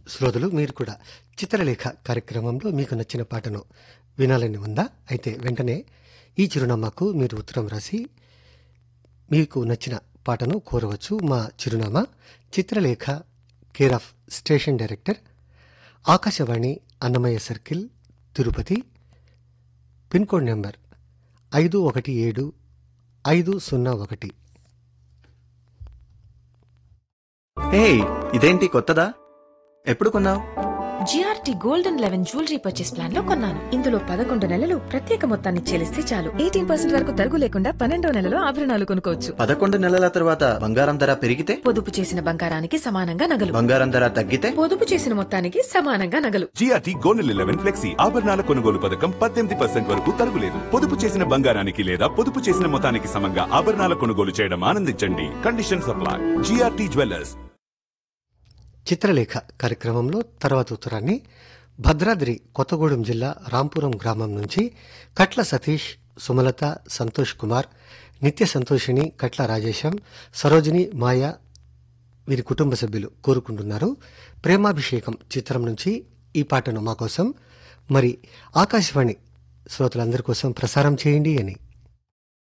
శ్రోతలు మీరు కూడా చిత్రలేఖ కార్యక్రమంలో మీకు నచ్చిన పాటను వినాలని ఉందా? అయితే వెంటనే ఈ చిరునామాకు మీరు ఉత్తరం రాసి మీకు నచ్చిన పాటను కోరవచ్చు. మా చిరునామా Chitralekha, care of station director, Akashvani, Annamayya circle, Tirupati. Pin code number 517501. హే, ఇదేంటి కొత్తదా? ఎప్పుడు కొన్నావు? GRT gold and 11 jewellery purchase plan లో కొన్నాను. ఇందులో 11 నెలలు ప్రత్యేక మొత్తాన్ని చెల్లిస్తే చాలు 18% వరకు తరుగు లేకుండా 12వ నెలలో ఆభరణాలు కొనుక్కోవచ్చు. 11 నెలల తర్వాత బంగారం ధర పెరిగితే? పొదుపు చేసిన బంగారానికి సమానంగా నగలు. బంగారం ధర తగ్గితే? పొదుపు చేసిన మొత్తానికి సమానంగా నగలు. జిఆర్టీ గోల్డ్ 11 ఫ్లెక్సీ ఆభరణాల కొనుగోలు పథకం 18% వరకు తరుగులేదు. పొదుపు చేసిన బంగారానికి లేదా పొదుపు చేసిన మొత్తానికి సమంగా ఆభరణాల కొనుగోలు చేయడం ఆనందించండి. Condition supply. GRT jewellers. Chitralekha కార్యక్రమంలో తర్వాత ఉత్తరాన్ని భద్రాద్రి కొత్తగూడెం జిల్లా రాంపురం గ్రామం నుంచి కట్ల సతీష్, సుమలత, సంతోష్ కుమార్, నిత్య సంతోషిని, కట్ల రాజేశం, సరోజిని, మాయ వీరి కుటుంబ సభ్యులు కోరుకుంటున్నారు. ప్రేమాభిషేకం చిత్రం నుంచి ఈ పాటను మా కోసం, మరి ఆకాశవాణి శ్రోతలందరి కోసం ప్రసారం చేయండి అని.